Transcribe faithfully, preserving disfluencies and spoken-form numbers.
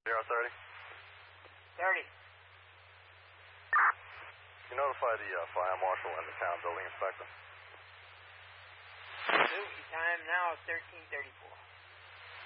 Zero thirty. Thirty. You notify the uh, fire marshal and the town building inspector. Duty time now is thirteen thirty-four.